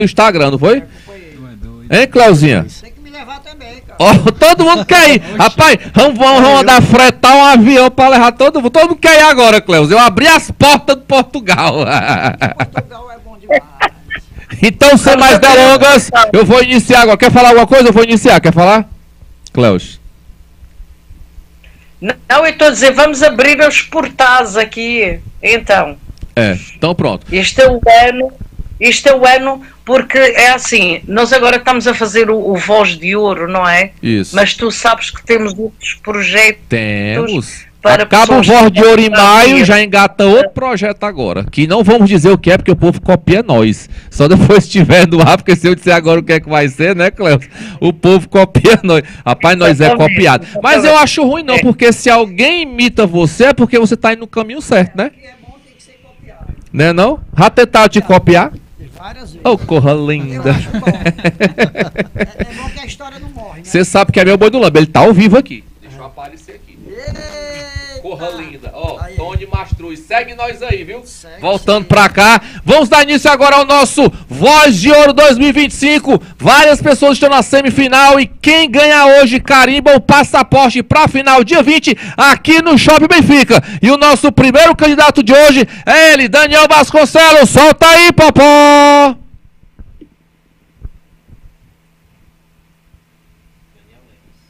Instagram, não foi? Hein, Cleuzinha? Tem que me levar também, cara. Ó, todo mundo quer ir. Rapaz, vamos mandar fretar um avião pra levar todo mundo. Todo mundo quer ir agora, Cleuzinha. Eu abri as portas de Portugal. Portugal é bom demais. Então, sem mais delongas, eu vou iniciar agora. Quer falar alguma coisa? Eu vou iniciar. Quer falar? Cleus. Não, eu estou a dizer, vamos abrir os portais aqui, então. Então pronto. Este é o ano, porque é assim, nós agora estamos a fazer o Voz de Ouro, não é? Isso. Mas tu sabes que temos outros projetos. Temos. Para acaba o Voz de Ouro em maio, já engata outro projeto agora. Que não vamos dizer o que é, porque o povo copia nós. Só depois estiver no ar, porque se eu disser agora o que é que vai ser, né, Cleus? O povo copia nós. Rapaz, nós é copiado. Mas eu acho ruim não, porque se alguém imita você, é porque você tá indo no caminho certo, né? É bom, tem que ser copiado. Né não? Já tentaram te copiar? Várias vezes. Ô, corra Eu linda. acho bom. É bom que a história não morre, né? Você sabe que é meu boi do Lamba, ele tá ao vivo aqui. Deixa eu aparecer aqui. Corra linda, ó, Aí. Tony Mastruz, segue nós aí, viu? Segue, Voltando sim. pra cá, vamos dar início agora ao nosso Voz de Ouro 2025. Várias pessoas estão na semifinal e quem ganha hoje carimba o passaporte pra final dia 20 aqui no Shopping Benfica. E o nosso primeiro candidato de hoje é ele, Daniel Vasconcelos. Solta aí, Popó!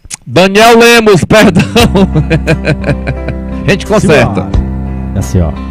Daniel Lemos, perdão. A gente conserta. Assim, ó.